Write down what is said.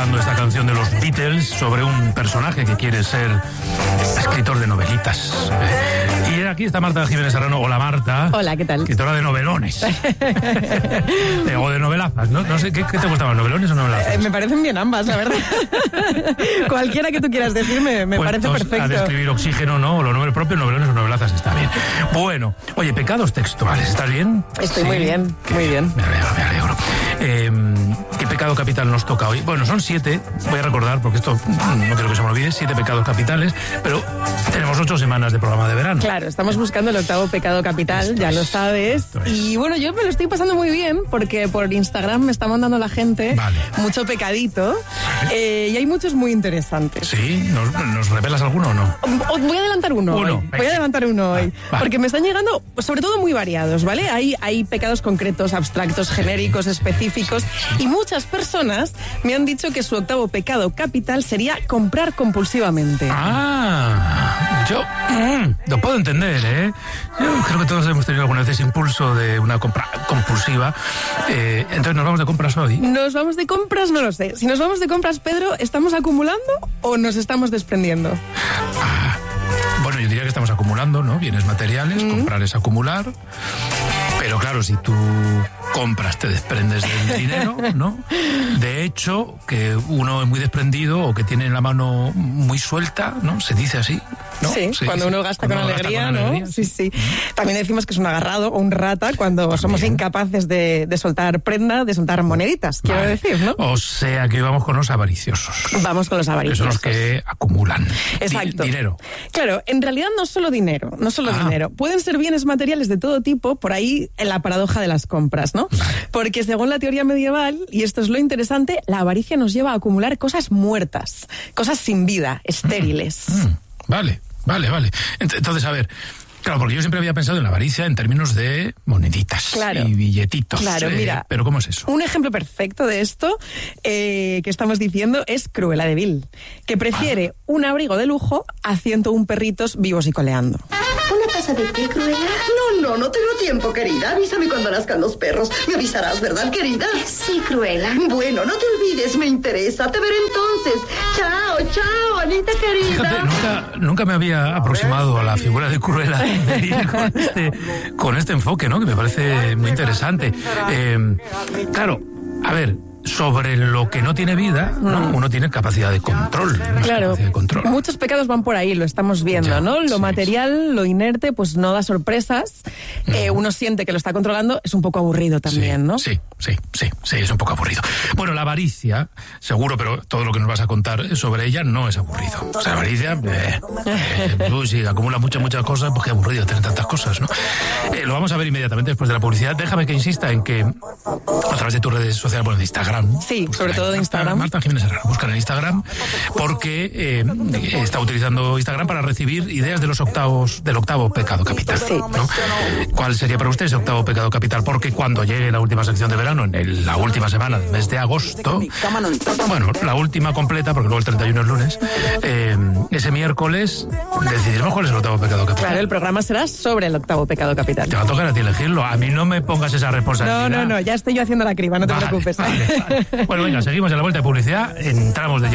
interpretando esta canción de los Beatles sobre un personaje que quiere ser escritor de novelitas. Y aquí está Marta Jiménez Serrano. Hola, Marta. Hola, ¿qué tal? Escritora de novelones. O de novelazas, ¿no? No sé, ¿qué te gustaban, novelones o novelazas? Me parecen bien ambas, la verdad. Cualquiera que tú quieras decirme, me parece perfecto. A describir Oxígeno, ¿no? O los nombres propios, novelones o novelazas, está bien. Bueno, oye, pecados textuales, ¿estás bien? Estoy muy bien, muy bien. Me alegro. ¿Qué pecado capital nos toca hoy? Bueno, son 7, voy a recordar, porque esto no quiero que se me olvide, 7 pecados capitales, pero tenemos 8 semanas de programa de verano. Claro, estamos buscando el 8º pecado capital, ya lo sabes. Y bueno, yo me lo estoy pasando muy bien, porque por Instagram me está mandando la gente mucho pecadito, y hay muchos muy interesantes. ¿Sí? ¿Nos revelas alguno o no? Voy a adelantar uno hoy. Voy a adelantar uno hoy. Porque me están llegando, pues, sobre todo muy variados, ¿vale? Hay pecados concretos, abstractos, genéricos, específicos, y muchas personas me han dicho que su 8º pecado capital sería comprar compulsivamente. Yo lo puedo entender, ¿eh? Yo creo que todos hemos tenido alguna vez ese impulso de una compra compulsiva. Entonces, ¿nos vamos de compras hoy? ¿Nos vamos de compras? No lo sé. Si nos vamos de compras, Pedro, ¿estamos acumulando o nos estamos desprendiendo? Bueno, yo diría que estamos acumulando, ¿no? Bienes materiales, comprar es acumular. Pero claro, si tú compras, te desprendes del dinero, ¿no? De hecho, que uno es muy desprendido o que tiene la mano muy suelta, ¿no? Se dice así, ¿no? Sí, cuando uno gasta con alegría, ¿no? Sí. También decimos que es un agarrado o un rata cuando somos incapaces de soltar prenda, de soltar moneditas, quiero decir, ¿no? O sea que vamos con los avariciosos. Vamos con los avariciosos. Que son los que acumulan. Exacto. Dinero. Claro, en realidad no solo dinero. Pueden ser bienes materiales de todo tipo, por ahí en la paradoja de las compras, ¿no? Porque según la teoría medieval, y esto es lo interesante, la avaricia nos lleva a acumular cosas muertas, cosas sin vida, estériles. Vale. Entonces, a ver, claro, porque yo siempre había pensado en la avaricia en términos de moneditas y billetitos. Claro, mira. Pero ¿cómo es eso? Un ejemplo perfecto de esto que estamos diciendo es Cruella de Vil, que prefiere un abrigo de lujo a 101 perritos vivos y coleando. ¿Una taza de té, Cruella? No tengo tiempo, querida. Avísame cuando nazcan los perros. Me avisarás, ¿verdad, querida? Sí, Cruella. Bueno, no te olvides, me interesa. Te veré entonces. Chao, Anita querida. Fíjate, nunca me había aproximado a la figura de Cruella de Vil con este enfoque, ¿no? Que me parece muy interesante. Claro, a ver, sobre lo que no tiene vida, ¿no? Uno tiene capacidad de control. Claro, muchos pecados van por ahí, lo estamos viendo, ¿no? Lo material, lo inerte, pues no da sorpresas. Uno siente que lo está controlando, es un poco aburrido también, ¿no? Sí, es un poco aburrido. Bueno, la avaricia, seguro, pero todo lo que nos vas a contar sobre ella no es aburrido. O sea, la avaricia, si acumula muchas cosas, pues qué aburrido tener tantas cosas, ¿no? Lo vamos a ver inmediatamente después de la publicidad. Déjame que insista en que a través de tus redes sociales, bueno, de Instagram. Sí, sobre todo de Instagram. Marta Jiménez Serrano, buscan en Instagram, porque está utilizando Instagram para recibir ideas del 8º pecado capital. Sí. ¿No? ¿Cuál sería para usted ese 8º pecado capital? Porque cuando llegue la última sección de verano, en la última semana del mes de agosto, bueno, la última completa, porque luego el 31 es lunes, ese miércoles decidiremos cuál es el 8º pecado capital. Claro, el programa será sobre el 8º pecado capital. Te va a tocar a ti elegirlo. A mí no me pongas esa responsabilidad. No, ya estoy yo haciendo la criba, no te preocupes. Vale. Bueno, venga, seguimos en la vuelta de publicidad. Entramos de